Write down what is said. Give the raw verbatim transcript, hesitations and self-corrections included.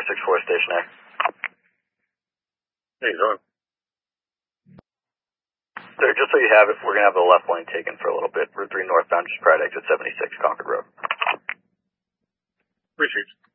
six four, Station A. Hey, John. Sir, just so you have it, we're going to have the left lane taken for a little bit. Route three northbound, just prior to exit seventy-six, Concord Road. Appreciate you.